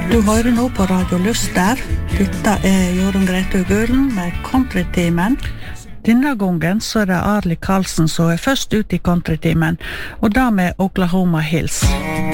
Du hører nå på Radio Lyster. Dette Jorunn Grete Gulen med Countrytimen. Denne gangen så det Arli Karlsen som først ut i Countrytimen, og da med Oklahoma Hills.